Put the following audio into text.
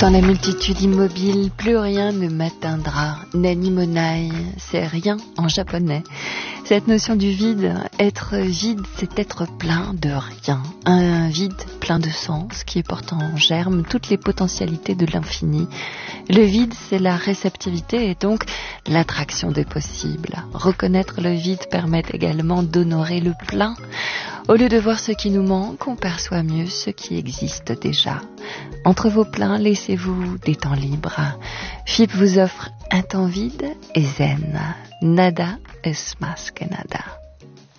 Dans la multitude immobile, plus rien ne m'atteindra. Nani monai, c'est rien en japonais. Cette notion du vide, être vide, c'est être plein de rien. Un vide plein de sens qui porte en germe toutes les potentialités de l'infini. Le vide, c'est la réceptivité et donc l'attraction des possibles. Reconnaître le vide permet également d'honorer le plein. Au lieu de voir ce qui nous manque, on perçoit mieux ce qui existe déjà. Entre vos pleins, laissez-vous des temps libres. FIP vous offre un temps vide et zen. Nada es más que nada.